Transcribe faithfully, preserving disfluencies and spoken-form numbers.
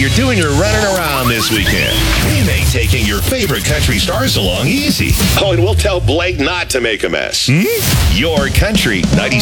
you're doing your running around this weekend, we make taking your favorite country stars along easy. Oh, and we'll tell Blake not to make a mess. Hmm? Your Country ninety